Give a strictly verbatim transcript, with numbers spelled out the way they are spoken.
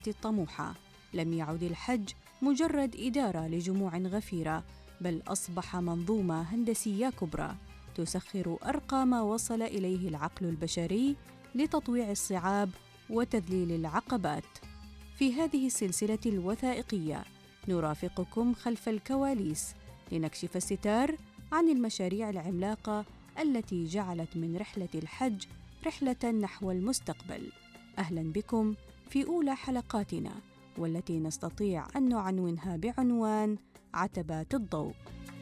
الطموحة. لم يعد الحج مجرد إدارة لجموع غفيرة، بل أصبح منظومة هندسية كبرى تسخر أرقى ما وصل إليه العقل البشري لتطويع الصعاب وتذليل العقبات. في هذه السلسلة الوثائقية نرافقكم خلف الكواليس لنكشف الستار عن المشاريع العملاقة التي جعلت من رحلة الحج رحلة نحو المستقبل. أهلاً بكم في أولى حلقاتنا، والتي نستطيع أن نعنونها بعنوان عتبات الضوء.